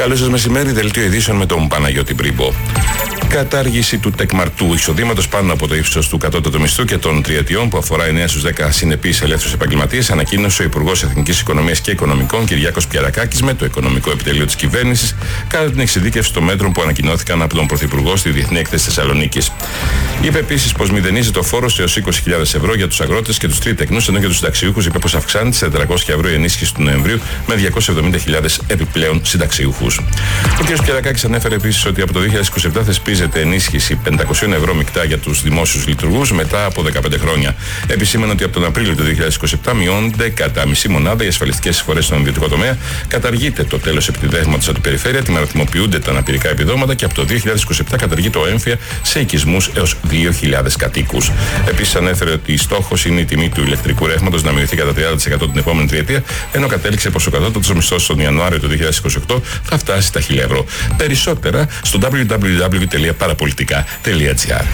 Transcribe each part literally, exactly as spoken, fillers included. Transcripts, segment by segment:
Καλώς σας μεσημέρι, δελτίο ειδήσεων με τον Παναγιώτη Μπρίμπο. Κατάργηση του τεκμαρτού εισοδήματος πάνω από το ύψος του κατώτατου μισθού και των τριετιών που αφορά εννέα στους δέκα συνεπείς ελεύθερους επαγγελματίες, ανακοίνωσε ο Υπουργός Εθνικής Οικονομίας και Οικονομικών Κυριάκος Πιερακάκης με το Οικονομικό Επιτελείο της Κυβέρνησης κατά την εξειδίκευση των μέτρων που ανακοινώθηκαν από τον Πρωθυπουργό στη Διεθνή Έκθεση Θεσσαλονίκης. Είπε επίσης πως μηδενίζεται ο φόρος έως είκοσι χιλιάδες ευρώ για τους αγρότες και τους τρίτεκνους, ενώ για τους συνταξιούχους είπε πως αυξάνεται σε τετρακόσια ευρώ η ενίσχυση του Νοεμβρίου με διακόσιες εβδομήντα χιλιάδες επιπλέον συνταξιούχους. Ο κ. Πιερακάκης ανέφερε επίσης ότι από το δύο χιλιάδες είκοσι επτά θεσπίζεται ενίσχυση πεντακόσια ευρώ μεικτά για τους δημόσιους λειτουργούς μετά από δεκαπέντε χρόνια. Επισήμανε ότι από τον Απρίλιο του δύο χιλιάδες είκοσι επτά μειώνονται κατά μισή μονάδα οι ασφαλιστικές εισφορές στον ιδιωτικό τομέα, καταργείται το τέλος επιτιδεύματος από την περιφέρεια, τιμαριθμοποιούνται τα αναπηρικά επιδόματα και από το δύο χιλιάδες είκοσι επτά καταργείται ο έμφυα σε οικισμούς έως δύο χιλιάδες κατοίκους. Επίσης ανέφερε ότι στόχος είναι η τιμή του ηλεκτρικού ρεύματος να μειωθεί κατά τριάντα τοις εκατό την επόμενη τριετία, ενώ κατέληξε πως ο κατώτατος μισθός τον Ιανουάριο του δύο χιλιάδες είκοσι οκτώ θα φτάσει στα χίλια ευρώ. Περισσότερα στο double-u double-u double-u τελεία παραπολιτικά τελεία τζι άρ.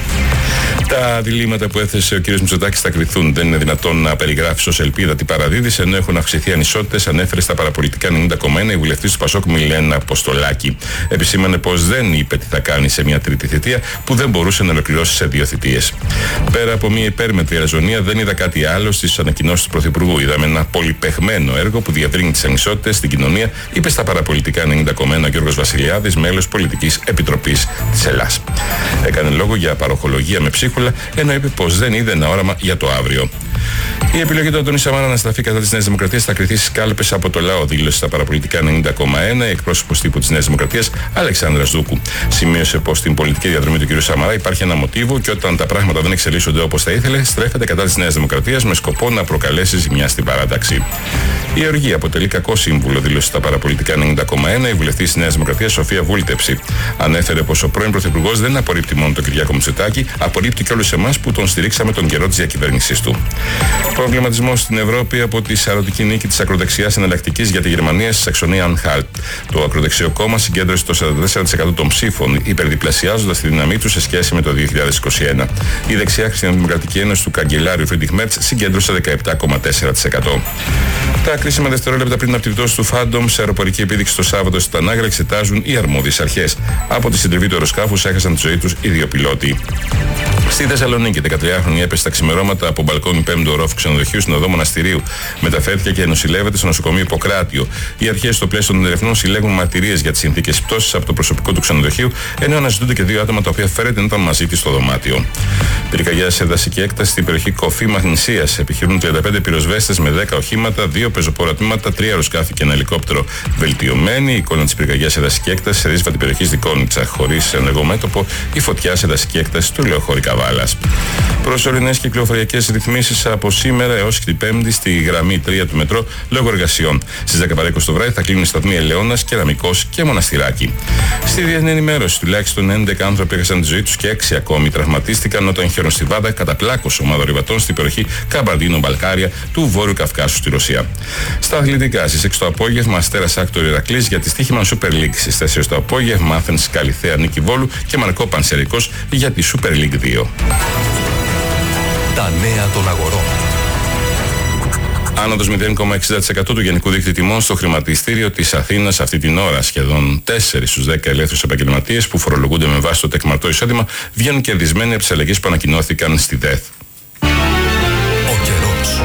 Τα διλήμματα που έθεσε ο κ. Μητσοτάκης θα κριθούν. Δεν είναι δυνατόν να περιγράψει ως ελπίδα τι παραδίδεις, ενώ έχουν αυξηθεί ανισότητες, ανέφερε στα παραπολιτικά ενενήντα κόμμα ένα η βουλευτής του Πασόκ Μιλένα Αποστολάκη. Επισήμανε πως δεν είπε τι θα κάνει σε μια τρίτη θητεία που δεν μπορούσε να ολοκληρώσει σε δύο θητείες. Πέρα από μια υπέρμετρη αλαζονία, δεν είδα κάτι άλλο στις ανακοινώσεις του Πρωθυπουργού. Είδαμε ένα πολυπαιχμένο έργο που διαβρύνει τις ανισότητες στην κοινωνία, είπε στα παραπολιτικά ενενήντα κόμμα ένα ο Γιώργος Βασιλιάδης, μέλος Πολιτικής Επιτροπής της Ελλάς. Έκανε λόγο για παροχολογία με ψίχουλα, ενώ είπε πως δεν είδε ένα όραμα για το αύριο. Η επιλογή του Αντώνη Σαμάρα να στραφεί κατά της Νέας Δημοκρατίας θα κριθεί στις κάλπες από το λαό, δήλωσε στα παραπολιτικά ενενήντα κόμμα ένα η εκπρόσωπος τύπου της Νέας Δημοκρατίας, Αλεξάνδρας Δούκου. Σημείωσε πως στην πολιτική διαδρομή του κ. Σαμαρά υπάρχει ένα μοτίβο και όταν τα πράγματα δεν εξελίσσονται όπως θα ήθελε, στρέφεται κατά της Νέας Δημοκρατίας με σκοπό να προκαλέσει ζημιά στην παράταξη. Η οργή αποτελεί κακό σύμβουλο, δήλωσε στα παραπολιτικά ενενήντα κόμμα ένα η βουλευτής της Νέας Δημοκρατίας Σοφία Βούλτεψη. Ανέφερε πως ο πρώην Πρωθυπουργός δεν απορρίπτει μόνο τον Κυριάκο Μητσοτάκη, απορρίπτει και όλους εμάς που τον στηρίξαμε τον καιρό της διακυβέρνησής του. Προβληματισμός στην Ευρώπη από τη σαρωτική νίκη της ακροδεξιάς εναλλακτικής για τη Γερμανία στη Σαξονία Ανχάλτ. Το ακροδεξιό κόμμα συγκέντρωσε το σαράντα τέσσερα τοις εκατό των ψήφων, υπερδιπλασιάζοντας τη δύναμή του σε σχέση με το δύο χιλιάδες είκοσι ένα. Η δεξιά Χριστιανοδημοκρατική Ένωση του καγκελάριου Φρίντριχ Μέρτς συγκέντρωσε δεκαεπτά κόμμα τέσσερα τοις εκατό. Τα κρίσιμα δευτερόλεπτα πριν από την πτώση του Φάντομ σε αεροπορική επίδειξη το Σάββατο στη Τανάγρα εξετάζουν οι αρμόδιες αρχές. Από τη συντριβή του αεροσκάφους έχασαν τη ζωή τους οι δύο πιλότοι. Στη Θεσσαλονίκη, δεκατριάχρονη έπεσε τα ξημερώματα από μπαλκόνι πέμπτου ορόφου ξενοδοχείου στην οδό Μοναστηρίου. Μεταφέρθηκε και νοσηλεύεται στο νοσοκομείο Ιπποκράτιο. Οι αρχές στο πλαίσιο των ερευνών συλλέγουν μαρτυρίες για τις συνθήκες πτώσης από το προσωπικό του ξενοδοχείου, ενώ αναζητούνται και δύο άτομα τα οποία φέρεται να ήταν μαζί της στο δωμάτιο. Πυρκαγιά σε δασική έκταση στην περιοχή Κοφή Μαγνησίας. Επιχειρούν τριάντα πέντε πυροσβέστες με δέκα οχήματα, δύο πεζοπόρα τμήματα, τρία αεροσκάφη και ένα ελικόπτερο. Βελτιωμένη η εικόνα της πυρκαγιάς σε δασική έκταση σε ρίσβα την περιοχή Δικόνιτσα. Χωρίς ενεργό μέτωπο, η φωτιά σε δασική έκταση του Λεωχώρη Καβάλας. Προσωρινές κυκλοφοριακές ρυθμίσεις από σήμερα έως και την Πέμπτη στη γραμμή τρία του μετρό λόγω εργασιών. Στις δέκα παρά είκοσι το βράδυ θα κλείνουν οι σταθμοί Ελαιώνας, Κεραμικός και Μοναστηράκι. Στη διεθνή ενημέρωση, τουλάχιστον έντεκα άνθρωποι έχασαν τη ζωή τους και έξι ακόμη τραυματίστηκαν όταν χιονοστιβάδα καταπλάκωσε ομάδα ορειβατών στην περιοχή Καμπαρντίνο-Μπαλκάρια του Βόρειου Καυκάσου στη Ρωσία. Στα αθλητικά, στις έξι το απόγευμα, Αστέρας Άκτορ Ηρακλής για τη στοίχημα Super League. Στις τέσσερις το απόγευμα, Άθενς Καλιθέα Νίκη Βόλου και Μαρκό Πανσερικός για τη Super League δύο. Τα νέα των αγορών. Άνοδος μηδέν κόμμα εξήντα τοις εκατό του γενικού δείκτη τιμών στο χρηματιστήριο της Αθήνας αυτή την ώρα. Σχεδόν τέσσερις στους δέκα ελεύθερους επαγγελματίες που φορολογούνται με βάση το τεκμαρτό εισόδημα βγαίνουν κερδισμένοι από τις αλλαγές που ανακοινώθηκαν στη ΔΕΘ. Ο καιρός.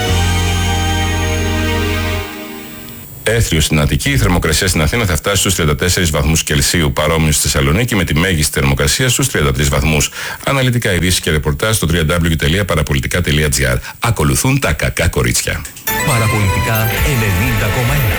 Έθριο στην Αττική, η θερμοκρασία στην Αθήνα θα φτάσει στους τριάντα τέσσερις βαθμούς Κελσίου, παρόμοιο στη Θεσσαλονίκη με τη μέγιστη θερμοκρασία στους τριάντα τρεις βαθμούς. Αναλυτικά ειδήσεις και ρεπορτάζ στο double-u double-u double-u τελεία παραπολιτικά τελεία τζι άρ. Ακολουθούν τα κακά κορίτσια. Παραπολιτικά ενενήντα κόμμα ένα.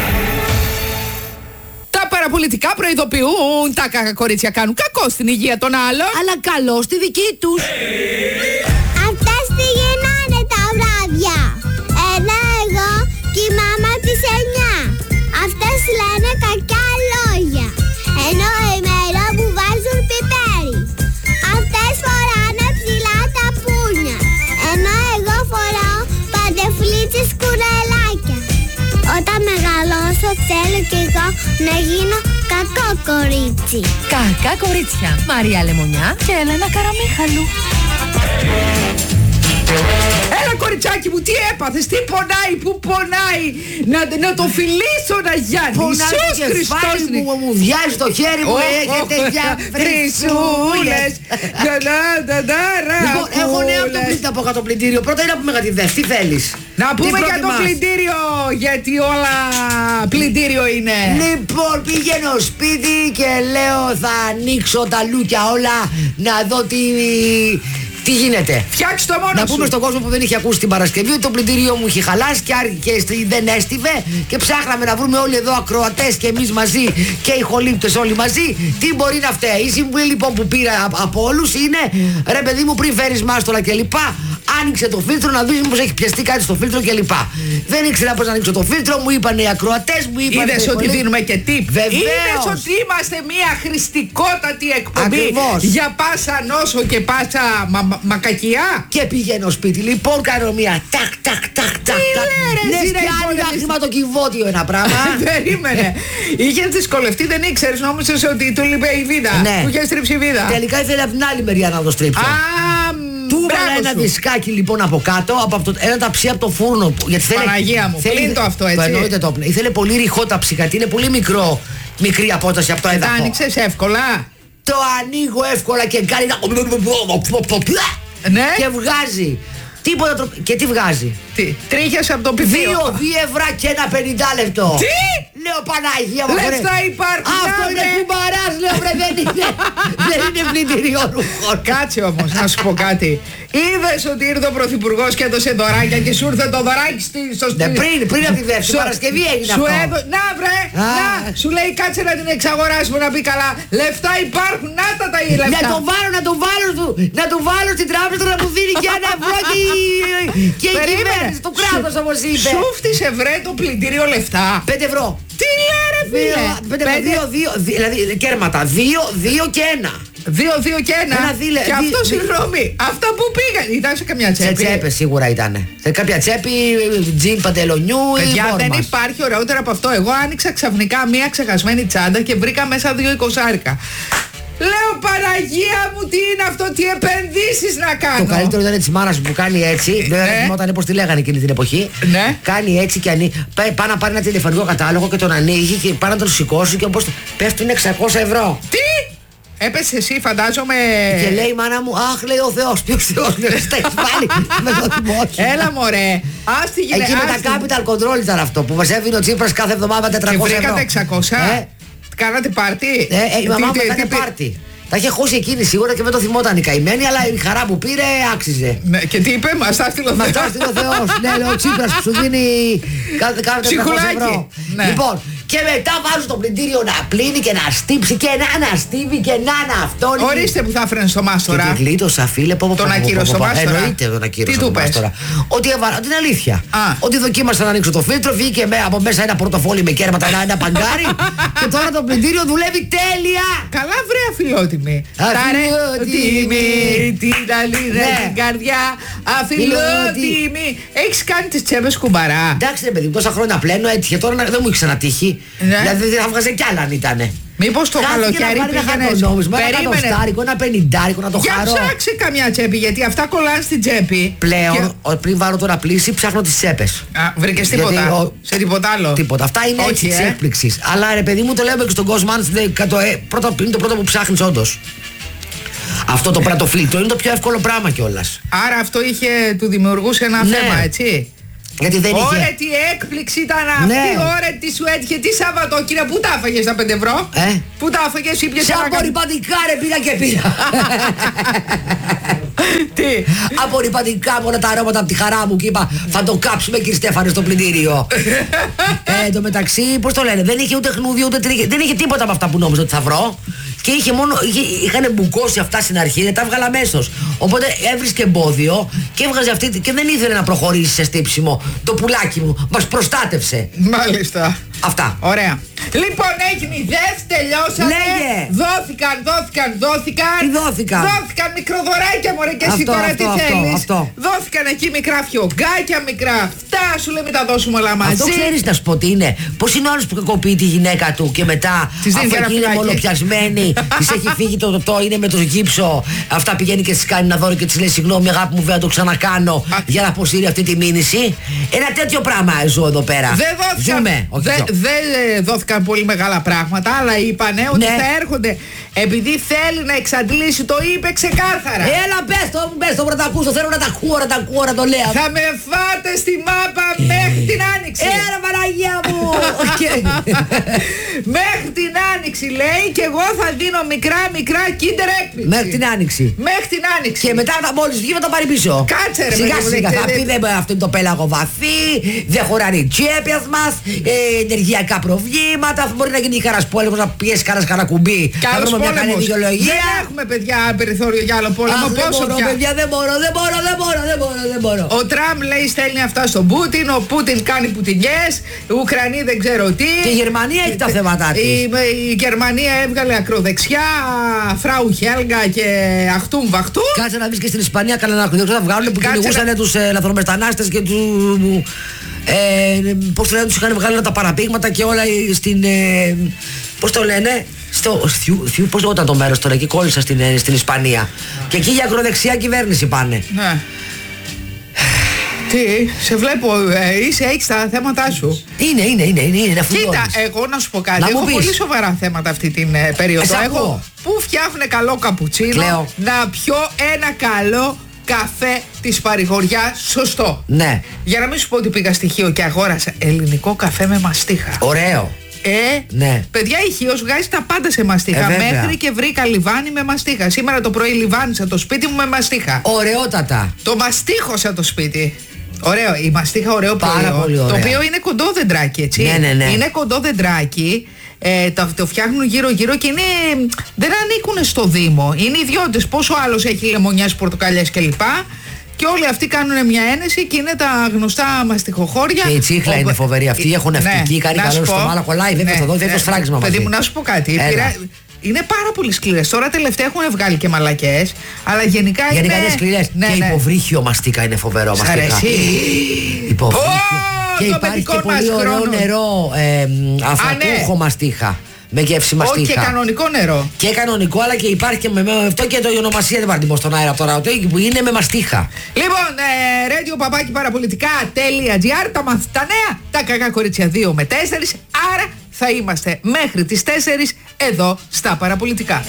Τα παραπολιτικά προειδοποιούν. Τα κακά κορίτσια κάνουν κακό στην υγεία των άλλων, αλλά καλό στη δική τους. Αυτές τι γίνανε τα βράδια. Ένα εγώ και η μάμα της εννιά. Αυτές λένε κακιά λόγια. Ενώ ημέρα που βάζουν πιπέρι. Αυτές φοράνε ψηλά τα πούνια. Ενώ εγώ φοράω παντεφλίτσες κουρελάκια. Όταν μεγαλώσω θέλω κι εγώ να γίνω κακό κορίτσι. Κακά κορίτσια. Μαρία Λεμονιά και Έλενα Καραμίχαλου. Έλα Έλα κοριτσάκι μου, τι έπαθες, τι πονάει, που πονάει. Να, να το φιλήσω να Γιάννη. Πονάει το κεφάλι μου, μου, μου βιάζει το χέρι μου. Έχετε για φρυσούλες. Λοιπόν, έχω νέα από το πλυντήριο, από κάτω πλυντήριο. Πρώτα είναι να πούμε κάτι δεύτερο. Τι θέλεις? Να πούμε για το πλυντήριο, γιατί όλα πλυντήριο είναι. Λοιπόν, πήγαινω σπίτι και λέω θα ανοίξω τα λούκια όλα να δω τι, τι γίνεται. Φτιάξ' το μόνο Να σου. πούμε στον κόσμο που δεν είχε ακούσει την Παρασκευή ότι το πλυντήριό μου είχε χαλάσει και, και δεν έστειβε και ψάχναμε να βρούμε όλοι εδώ ακροατές και εμείς μαζί και οι χολύπτες όλοι μαζί τι μπορεί να φταίει. Η συμβουλή λοιπόν που πήρα από όλους είναι ρε παιδί μου, πριν φέρεις μάστολα κλπ. Άνοιξε το φίλτρο να δεις μήπως έχει πιαστεί κάτι στο φίλτρο κλπ. Δεν ήξερα πώς να ανοίξω το φίλτρο, μου είπαν οι ακροατές, μου είπαν. Είδες ότι δίνουμε και tip. Βεβαίως. Είδες ότι είμαστε μια χρηστικότατη εκπομπή. Ακριβώς. Για πάσα νόσο και πάσα μα, μα, μακακιά. Και πηγαίνω σπίτι, λοιπόν κάνω μια τάκ τάκ τάκ τάκ. λες, είναι και η άνοιγα πόλεμη. χρηματοκιβώτιο ένα πράγμα. Περίμενε. Είχε δυσκολευτεί, δεν ήξερες, νόμιζες ότι του λείπε η βίδα. Ναι. Του είχε στρίψει η βίδα. Τελικά ήθελε από την άλλη μεριά να το στρίψω. Α, Του μπράβο έβαλα ένα σου. δισκάκι λοιπόν από κάτω, από αυτό, ένα ταψί από το φούρνο. Γιατί θέλει, Παναγία μου, πλύνει το αυτό, έτσι. Το εννοείται το όπνο. Ήθελε πολύ ρηχό ταψί, γιατί είναι πολύ μικρό, μικρή απόταση από το Τα έδαφο. άνοιξες εύκολα. Το ανοίγω εύκολα και κάνει ένα... Ναι. Και βγάζει. Τίποτα τρο... Και τι βγάζει? Τι, τρίχες από το πηδίο. Δύο, δύο ευρώ και ένα πενήντα λεπτό. Τι? Λέω Παναγία μου. Λεφτά βρε. υπάρχουν. Αυτό να είναι βρε. κουμπαράς, λέω βρε, δεν είναι. Δεν είναι πλυντήριο ρούχων. Κάτσε όμως να σου πω κάτι. Είδες ότι ήρθε ο Πρωθυπουργός και έδωσε δωράκια και σου ήρθε το δωράκι στη- στο Ναι, σπίτι. πριν, πριν από τη δεύτερη Σου- Παρασκευή έγινε σου αυτό. έδω- Να βρε, Α. να, σου λέει κάτσε να την εξαγοράσουμε να πει καλά. Λεφτά υπάρχουν, να τα τα η λεφτά. Να το βάλω, να το βάλω, στο- να το βάλω στην τράπεζα να μου δίνει και ένα ευρώ και η- και η Περίμενε. κυβέρνηση του κράτους όπως είπε. Σου φτύσε βρε το πλυντήριο λεφτά. Πέντε ευρώ. Τι λέει ρε φίλε. Πέντε ευρώ, δύο, δύο, δύο, δηλαδή κέρματα. Δύο, δύο και ένα. Δύο, δύο και ένα. Ένα δίλε- Και δι- αυτό δι- συγγνώμη. Αυτά που πήγαν. Ήταν σε καμιά Σε τσέπη. τσέπες σίγουρα ήταν. Σε κάποια τσέπη, τζιν παντελονιού ή Παιδιά, δεν μπόρμας. υπάρχει ωραιότερο από αυτό. Εγώ άνοιξα ξαφνικά μία ξεχασμένη τσάντα και βρήκα μέσα δύο εικοσάρικα. Λέω Παναγία μου, τι είναι αυτό, τι επενδύσεις να κάνω. Το καλύτερο ήταν τη μάνα που κάνει έτσι. Δεν ναι. θυμόταν πώς τη λέγανε εκείνη την εποχή. Ναι. Κάνει έτσι και ανοίγει. Πάει, πάει να πάρει ένα τηλεφωνικό κατάλογο και τον ανοίγει και πάει να τον σηκώσει και όπως πέφτουν εξακόσια ευρώ. Τι! Έπεσε εσύ, φαντάζομαι. Και λέει η μάνα μου, αχ, λέει ο Θεός, ποιος Θεός, λέει, τα έχεις βάλει με το δημόσιο. Έλα μωρέ. Άστι γυναίκα. Εκεί με τα capital control ήταν αυτό που μας έβγαινε ο Τσίπρας κάθε εβδομάδα Και τετρακόσια ευρώ. βρήκατε εξακόσια. Ε, Κάνατε πάρτι. ε, ε, η μαμά μου Τι- τι- έκανε τι- πάρτι. Τα είχε χώσει εκείνη σίγουρα και δεν το θυμόταν η καημένη, αλλά η χαρά που πήρε άξιζε. Ναι, και τι είπε, μας τα στείλω Μα τα στείλει ο Θεός. Ναι, λέει ο Τσίπρας που σου δίνει κάθε κάθε τετρακόσια ευρώ. Ψυχουλάκι. Ναι. Λοιπόν, και μετά βάζω το πλυντήριο να πλύνει και να στύψει και να αναστίβει και να αναυτώνει. Ορίστε που θα έφερε στο Και μάστορα. την γλίτωσα, φίλε, πω, πω, Τον πω, πω, ακύρωσε πω, πω, ο πω. μάστορα. Εννοείται τον ακύρωσε Τι του ο πες? μάστορα. Ότι έβαλα την αλήθεια. Α. Ότι δοκίμασα να ανοίξω το φίλτρο, βγήκε με, από μέσα ένα πορτοφόλι με κέρματα, ένα, ένα παγκάρι. Και τώρα το πλυντήριο δουλεύει τέλεια. Καλά βρε αφιλότιμη. Αφιλότιμη. Την αλήθεια Ναι. την καρδιά. Αφιλότιμη. Έχεις κάνει τις τσέπες κουμπαρά. Εντάξει, ρε παιδί μου, τόσα χρόνια πλένω, έτυχε τώρα να- δεν μου είχε ξανατύχει. Ναι. Δηλαδή θα βγάζε κι άλλα αν ήτανε. Μήπως το Χάθηκε να καλοκαίρι πάρει ένα πήγαινες. χαρτονόμισμα, ένα Περίμενε. κατοστάρικο, ένα πενηντάρικο, να το Για χαρώ. ψάξε καμιά τσέπη γιατί αυτά κολλάνε στην τσέπη. Πλέον, Και- ο- πριν βάλω τώρα πλήση, ψάχνω τις τσέπες. Α, βρήκες Γιατί τίποτα. ο- Σε τίποτα άλλο. Τίποτα. Αυτά είναι Όχι, έτσι τη ε. έκπληξη. Αλλά ρε παιδί μου, το λέμε και στον κόσμο, αν δεν- κατο- ε, πρώτα, είναι το πρώτο που ψάχνει όντω. Αυτό το πρώτο φίλτρο είναι το πιο εύκολο πράγμα κιόλα. Άρα αυτό είχε, του δημιουργούσε ένα Ναι. θέμα, έτσι. Γιατί δεν Ωραία, είχε. τι έκπληξη ήταν αυτή. Ναι. Ωραία, τι σου έτυχε. Τι Σαββατόκυρα, πού τα έφαγες τα πέντε ευρώ. Ε? Πού τα έφαγες, ήπιες Σε ένα κα- απορριπαντικά ρε πήγα και πήγα. Τι. Απορριπαντικά με όλα τα αρώματα από τη χαρά μου και είπα θα το κάψουμε κύριε Στέφανε στο πλυντήριο. ε, εν τω μεταξύ, πώς το λένε, δεν είχε ούτε χνούδι ούτε τρίχε, δεν είχε τίποτα από αυτά που νόμιζα ότι θα βρω. Και είχε μόνο, είχε, είχαν μπουκώσει αυτά στην αρχή, δεν τα έβγαλα αμέσως. Οπότε έβρισκε εμπόδιο και έβγαζε αυτή και δεν ήθελε να προχωρήσει σε στύψιμο. Το πουλάκι μου μας προστάτευσε. Μάλιστα. Αυτά. Ωραία. Λοιπόν, έχει μηδές, τελειώσαμε. Λέγε. Δόθηκαν, δόθηκαν, δόθηκαν. Τι δόθηκαν? Δόθηκαν μικροδωράκια, μωρέ, και εσύ Αυτό, τώρα αυτό, τι αυτό, θέλεις. αυτό. Δόθηκαν εκεί μικρά φιωγκάκια, μικρά αυτά. Σου λέει, μην τα δώσουμε όλα μαζί. Αυτό ξέρεις να σου πω τι είναι. Πώς είναι ο άλλος που κακοποιεί τη γυναίκα του και μετά Της δίνει αφού και ένα εκεί είναι φυλάκι. μονοπιασμένη, της έχει φύγει το τοτό, είναι με το γύψο. Αυτά πηγαίνει και της κάνει ένα δώρο και της λέει συγγνώμη αγάπη μου, βέβαια το ξανακάνω για να αποσύρει αυτή τη μήνυση. Ένα τέτοιο πράγμα ζω εδώ πέρα. Δεν δόθηκαν, Ζούμε, όχι δε, ζω. δεν ε, δόθηκαν πολύ μεγάλα πράγματα, αλλά είπανε ότι Ναι. θα έρχονται. Επειδή θέλει να εξαντλήσει, το είπε ξεκάθαρα. Έλα πες το, πες το, να τα ακούσω, θέλω να τα ακούω, να τα ακούω, να το λέω. Θα με φάτε στη μάπα μέχρι την άνοιξη. Έλα Παναγία μου. Οκ. Μέχρι την άνοιξη λέει, και εγώ θα δίνω μικρά μικρά Kinder έκπληξη. Μέχρι την άνοιξη. Μέχρι την άνοιξη. Και μετά θα μόλις βγει θα το πάρει πίσω. Κάτσε, ρε, Σιγά παιδί μου, σιγά δεν- θα δεν- πει δεν, αυτό είναι το πέλαγο βαθύ, δεν χωράνε οι τσέπιας μας, ε, ενεργειακά προβλήματα, μπορεί να γίνει κανένας πόλεμος, να πιέσει κανένας κανένα κουμπί. Κι Θα άλλος βρούμε μια καλή πόλεμος. δικαιολογία. Δεν έχουμε παιδιά περιθώριο για άλλο πόλεμο. Αχ, δεν Πόσο μπορώ, πια. παιδιά, δεν μπορώ, δεν μπορώ, δεν μπορώ, δεν μπορώ, δεν μπορώ. Ο Τραμπ λέει στέλνει αυτά στον Πούτιν, ο Πούτιν κάνει πουτινιές, οι Ουκρανοί δεν ξέρω τι. Και η Γερμανία έχει τα θέματα της. Η, η Γερμανία έβγαλε ακροδεξιά, Φράου Χέλγα και Αχτούμ Βαχτούμ. Κάτσε να δεις και στην Ισπανία κανένα ακροδεξιό θα βγάλουν που Κάτσε κυνηγούσαν να- τους ε, λαθρομετανάστες και του. Ε, πώς το λένε, τους είχαν βγάλει τα παραπήγματα και όλα ε, στην. Ε, πώς το λένε, στο. Θιου, θιου, πώς λέγονταν το μέρος τώρα, εκεί κόλλησα στην, ε, στην Ισπανία. Και εκεί για ακροδεξιά κυβέρνηση πάνε. Ναι. Τι, σε βλέπω, ε, είσαι, έχεις τα θέματα σου. Είναι, είναι, είναι, είναι, είναι αφού Κοίτα, δώνεις. εγώ να σου πω κάτι. Να μου Έχω πεις. πολύ σοβαρά θέματα αυτή την ε, περίοδο. Ε, σ' Έχω ακούω. πού φτιάχνουν καλό καπουτσίνο, Κλαίω. να πιω ένα καλό καφέ της παρηγοριάς σωστό. Ναι, Για να μην σου πω ότι πήγα στοιχείο και αγόρασα ελληνικό καφέ με μαστίχα. ωραίο. Ε, Ναι. παιδιά, η Χίος βγάζει τα πάντα σε μαστίχα. Ε, βέβαια. Μέχρι και βρήκα λιβάνι με μαστίχα. Σήμερα το πρωί λιβάνισα το σπίτι μου με μαστίχα. Ωραιότατα. Το μαστίχωσα το σπίτι. Ωραίο, η μαστίχα ωραίο Πάρα προϊόν. πολύ Το ωραία. οποίο είναι κοντό δεντράκι, έτσι. Ναι, ναι, ναι. Είναι κοντό δεντράκι. Ε, το, το φτιάχνουν γύρω-γύρω και είναι, δεν ανήκουν στο Δήμο. Είναι ιδιώτες. Πόσο άλλος έχει λεμονιές, πορτοκαλιές κλπ. Και όλοι αυτοί κάνουν μια ένεση και είναι τα γνωστά μαστιχοχώρια. Και η τσίχλα Ο- είναι φοβερή. Αυτή έχουν ευτική, κάνει να καλό σου στο πω. μάλα, κολλάει, δεν θα δω, δεν το σφράγισμα μαζί. Παιδί μου, να σου πω κάτι. Έλα. Πειρα- Είναι πάρα πολύ σκληρές. Τώρα τελευταία έχουν βγάλει και μαλακές, αλλά γενικά, Γενικά είναι. είναι σκληρές. Ναι, και ναι. υποβρύχιο μαστίκα είναι φοβερό Σ' μαστίκα. αρέσει. Υποβρύχιο. Ω, Και το υπάρχει παιδικό και πολύ μας ωραίο χρόνο. νερό ε, αφρατούχο ναι. μαστίχα. Με γεύση Όχι, μαστίχα. και κανονικό νερό. Και κανονικό, αλλά και υπάρχει και με, με αυτό και το η ονομασία δεν πάρει στον αέρα από τώρα. Το που είναι με μαστίχα. Λοιπόν, ε, radio παπάκι παραπολιτικά.gr, τα μαθ, τα νέα, τα κακά κορίτσια δύο με τέσσερα. Άρα θα είμαστε μέχρι τις τέσσερις εδώ στα παραπολιτικά.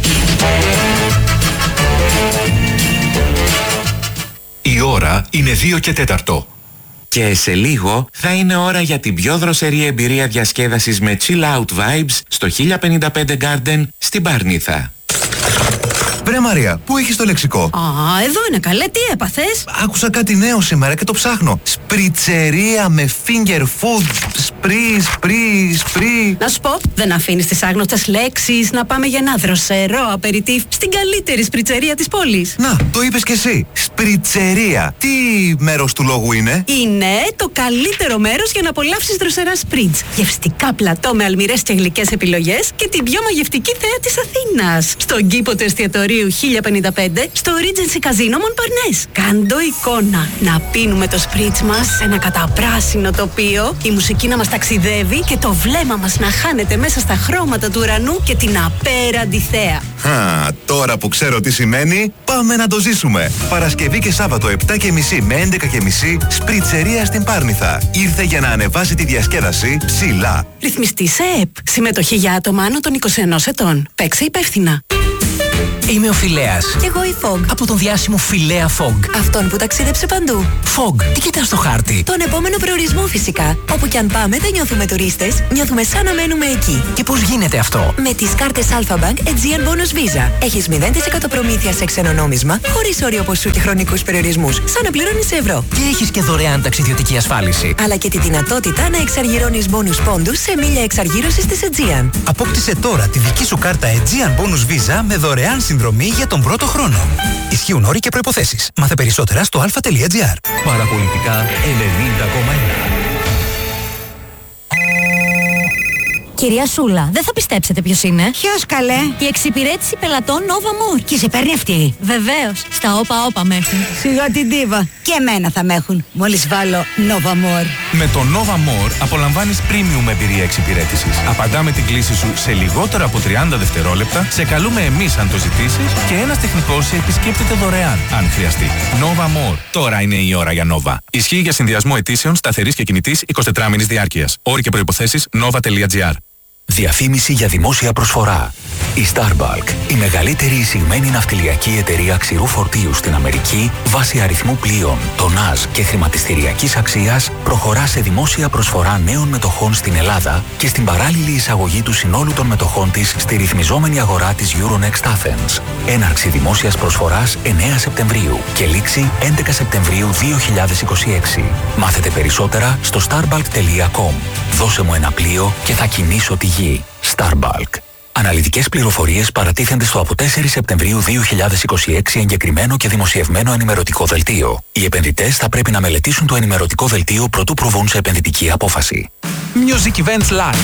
Η ώρα είναι δύο και τέταρτο. Και σε λίγο θα είναι ώρα για την πιο δροσερή εμπειρία διασκέδασης με chill out vibes στο χίλια πενήντα πέντε Garden στην Παρνίθα. Βρε Μαρία, πού έχεις το λεξικό? Α, εδώ είναι καλέ, τι έπαθες? Άκουσα κάτι νέο σήμερα και το ψάχνω. Σπριτσερία με finger food. Σπρι, σπρι, σπρι. Να σου πω, δεν αφήνεις τις άγνωστες λέξεις να πάμε για ένα δροσερό απεριτίφ στην καλύτερη σπριτσερία της πόλης. Να, το είπες κι εσύ. Σπριτσερία. Τι μέρος του λόγου είναι? Είναι το καλύτερο μέρος για να απολαύσεις δροσερά σπριτς. Γευστικά πλατό με αλμυρές και γλυκές επιλογές και την πιο μαγευτική θέα της Αθήνας. Στον κήπο του εστιατορίου χίλια πενήντα πέντε, στο Regency Casino Montparnasse. Κάντο εικόνα. Να πίνουμε το σπριτς μας σε ένα καταπράσινο τοπίο, η μουσική να μας ταξιδεύει και το βλέμμα μας να χάνεται μέσα στα χρώματα του ουρανού και την απέραντη θέα. Α, τώρα που ξέρω τι σημαίνει, πάμε να το ζήσουμε. Παρασκευή και Σάββατο επτά και μισή με έντεκα και μισή, Σπριτσερία στην Πάρνηθα. Ήρθε για να ανεβάσει τη διασκέδαση ψηλά. Ρυθμιστή σε ΕΠ. Συμμετοχή για άτομα άνω των είκοσι ενός ετών. Παίξε υπεύθυνα. Είμαι ο Φιλέας. Κι εγώ η Fog. Από τον διάσημο Φιλέα Fog. Αυτόν που ταξίδεψε παντού. Fog, τι κοιτάς στο χάρτη? Τον επόμενο προορισμό φυσικά. Όπου κι αν πάμε δεν νιώθουμε τουρίστες, νιώθουμε σαν να μένουμε εκεί. Και πώς γίνεται αυτό? Με τις κάρτες Alpha Bank Aegean Bonus Visa. Έχεις μηδέν τοις εκατό προμήθεια σε ξένο νόμισμα, χωρίς όριο ποσού και χρονικούς περιορισμούς, σαν να πληρώνεις σε ευρώ. Και έχεις και δωρεάν ταξιδιωτική ασφάλιση. Αλλά και τη δυνατότητα να εξαργυρώνεις bonus πόντους σε μίλια εξαργύρωσης της Aegean. Απόκτησε τώρα τη δική σου κάρτα Aegean Bonus Visa με δωρεάν συνδρομή για τον πρώτο χρόνο. Ισχύουν όροι και προϋποθέσεις. Μάθε περισσότερα στο alpha.gr. Παραπολιτικά ενενήντα κόμμα ένα. Κυρία Σούλα, δεν θα πιστέψετε ποιος είναι. Ποιος καλέ? Η εξυπηρέτηση πελατών Nova More. Και σε παίρνει αυτή? Βεβαίως, στα όπα όπα με έχουν. Σιγά την τίβα. Και εμένα θα με έχουν, μόλις βάλω Nova More. Με το Nova More απολαμβάνεις premium εμπειρία εξυπηρέτησης. Απαντάμε την κλήση σου σε λιγότερα από τριάντα δευτερόλεπτα, σε καλούμε εμείς αν το ζητήσεις και ένας τεχνικός σε επισκέπτεται δωρεάν αν χρειαστεί. Nova More. Τώρα είναι η ώρα για Nova. Ισχύει για συνδυασμό αιτήσεων σταθερής και κινητής εικοσιτετράωρης διάρκειας. Όροι και προϋποθέσεις nova.gr. Διαφήμιση για δημόσια προσφορά. Η Starbuck, η μεγαλύτερη εισηγμένη ναυτιλιακή εταιρεία ξηρού φορτίου στην Αμερική, βάσει αριθμού πλοίων, τονάζ και χρηματιστηριακής αξίας, προχωρά σε δημόσια προσφορά νέων μετοχών στην Ελλάδα και στην παράλληλη εισαγωγή του συνόλου των μετοχών της στη ρυθμιζόμενη αγορά της Euronext Athens. Έναρξη δημόσιας προσφοράς εννέα Σεπτεμβρίου και λήξη έντεκα Σεπτεμβρίου δύο χιλιάδες είκοσι έξι. Μάθετε περισσότερα στο starbuck τελεία com. Δώσε μου ένα πλοίο και θα κινήσω τη γη. Starbuck. Αναλυτικές πληροφορίες παρατίθενται στο από τέσσερις Σεπτεμβρίου δύο χιλιάδες είκοσι έξι εγκεκριμένο και δημοσιευμένο ενημερωτικό δελτίο. Οι επενδυτές θα πρέπει να μελετήσουν το ενημερωτικό δελτίο προτού προβούν σε επενδυτική απόφαση. Music Events Live.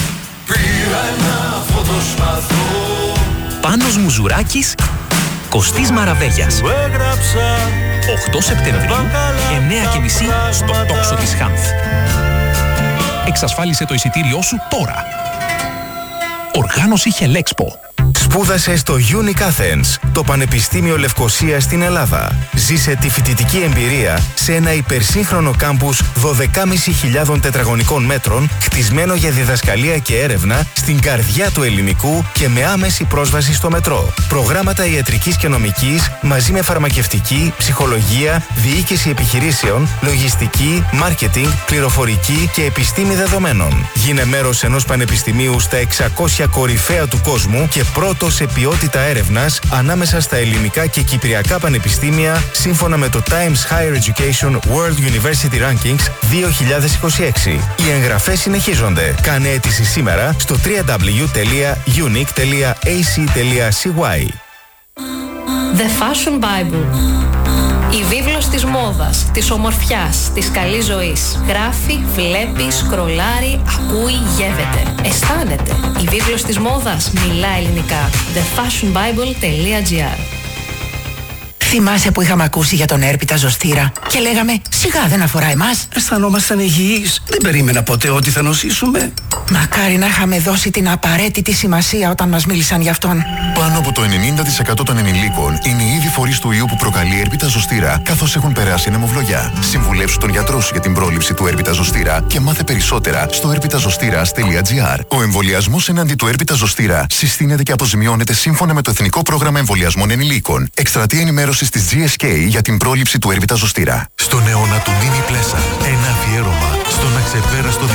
Πάνος Μουζουράκης, Κωστής Μαραβέγιας. οκτώ Σεπτεμβρίου, εννέα και μισή στο τόξο της Χάνθ. Εξασφάλισε το εισιτήριό σου τώρα. Οργάνωση Χελέξπο. Σπούδασε στο Unique Athens, το Πανεπιστήμιο Λευκωσίας στην Ελλάδα. Ζήσε τη φοιτητική εμπειρία σε ένα υπερσύγχρονο κάμπους δώδεκα χιλιάδες πεντακόσια τετραγωνικών μέτρων, χτισμένο για διδασκαλία και έρευνα στην καρδιά του ελληνικού και με άμεση πρόσβαση στο μετρό. Προγράμματα ιατρικής και νομικής μαζί με φαρμακευτική, ψυχολογία, διοίκηση επιχειρήσεων, λογιστική, μάρκετινγκ, πληροφορική και επιστήμη δεδομένων. Γίνε μέρος ενός πανεπιστημίου στα εξακόσια κορυφαία του κόσμου και πρώτο σε ποιότητα έρευνας ανάμεσα στα ελληνικά και κυπριακά πανεπιστήμια σύμφωνα με το Times Higher Education World University Rankings δύο χιλιάδες είκοσι έξι. Οι εγγραφές συνεχίζονται. Κάνε αίτηση σήμερα στο double-u double-u double-u τελεία unique τελεία a c τελεία c y. The Fashion Bible. Η βίβλος της μόδας, της ομορφιάς, της καλής ζωής. Γράφει, βλέπει, σκρολάρει, ακούει, γεύεται. Αισθάνεται. Η βίβλος της μόδας μιλά ελληνικά. the fashion bible τελεία gr. Θυμάσαι που είχαμε ακούσει για τον έρπιτα ζωστήρα και λέγαμε σιγά δεν αφορά εμάς. Αισθανόμασταν υγιείς. Δεν περίμενα ποτέ ότι θα νοσήσουμε. Μακάρι να είχαμε δώσει την απαραίτητη σημασία όταν μας μίλησαν γι' αυτόν. Πάνω από το ενενήντα τοις εκατό των ενηλίκων είναι ήδη φορείς του ιού που προκαλεί έρπιτα ζωστήρα, καθώς έχουν περάσει νεμοβλογιά. Συμβουλεύσου τον γιατρό σου για την πρόληψη του έρπιτα ζωστήρα και μάθε περισσότερα στο έρπιτα ζωστήρας τελεία gr. Ο εμβολιασμός εναντί του έρπιτα ζωστήρα συστήνεται και αποζημιώνεται σύμφωνα με το Εθνικό Πρόγραμμα Εμβολιασμών Ενηλίκων. Εκστρατεία ενημέρωσης της τζι ες κέι για την πρόληψη του έρπιτα ζωστήρα. Στον αιώνα του Μίνι Πλέσα, ένα αφιέρωμα στον αξεπέραστο